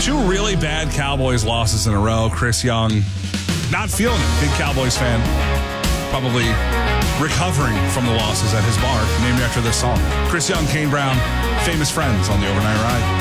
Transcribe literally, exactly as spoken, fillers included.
Two really bad Cowboys losses in a row. Chris Young not feeling it. Big Cowboys fan. Probably recovering from the losses at his bar, named after this song. Chris Young, Kane Brown, famous friends on the Overnight Ride.